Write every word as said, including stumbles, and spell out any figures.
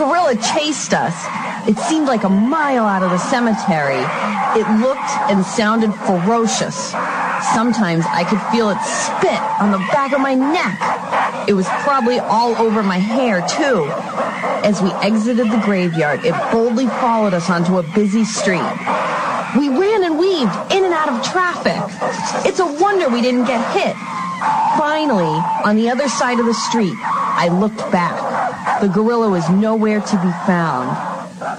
gorilla chased us. It seemed like a mile out of the cemetery. It looked and sounded ferocious. Sometimes I could feel it spit on the back of my neck. It was probably all over my hair, too. As we exited the graveyard, it boldly followed us onto a busy street. We ran and weaved in and out of traffic. It's a wonder we didn't get hit. Finally, on the other side of the street, I looked back. The gorilla was nowhere to be found.